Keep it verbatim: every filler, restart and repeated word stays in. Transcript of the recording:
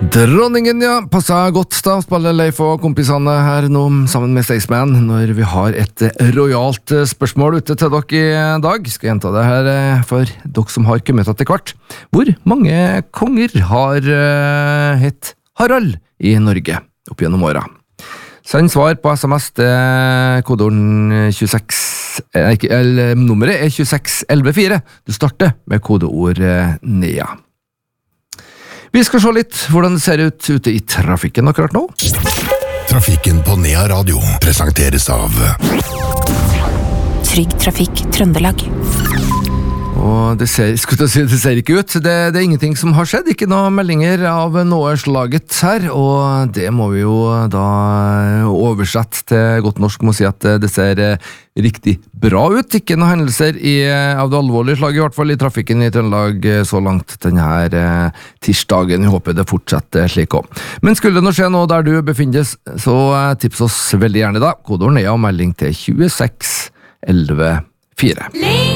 Dronningen, ja, passet godt da, spiller Leif og kompisene her nå sammen med Staysman, når vi har et rojalt spørsmål ute til dere i dag. Skal jeg gjenta det her for dere som har kommet etter hvert. Hvor mange konger har uh, hett Harald i Norge opp gjennom åra? Send svar på sms til kodeorden tjueseks, eh, eller nummeret er tjueseks elleve fire. Du starter med kodeord uh, Nea. Vi skal se litt hvordan det ser ut ute i trafikken akkurat nå. Trafikken på Nea Radio presenteres av Trygg Trafikk Trøndelag. Og det ser, skulle jeg si, det ser ikke ut. Det, det er ingenting som har skjedd, ikke noen meldinger av noe slaget her, og det må vi jo da oversette til godt norsk, må si at det ser riktig bra ut. Ikke noen hendelser i, av det alvorlige slaget, i hvert fall i trafikken i Trøndelag så langt denne tirsdagen. Vi håper det fortsetter slik også. Men skulle det nå skje noe der du befinnes, så tips oss veldig gjerne da. Kodeord Nea og melding til tjueseks elleve fire.